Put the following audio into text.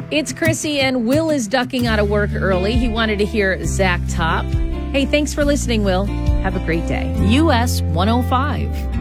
It's Chrissy, and Will is ducking out of work early. He wanted to hear Zach Top. Hey, thanks for listening, Will. Have a great day. US 105.